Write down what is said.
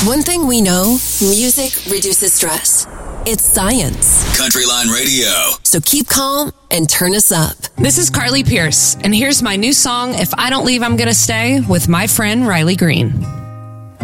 One thing we know, music reduces stress. It's science. Countryline Radio. So keep calm and turn us up. This is Carly Pierce, and here's my new song, If I Don't Leave, I'm Gonna Stay, with my friend Riley Green.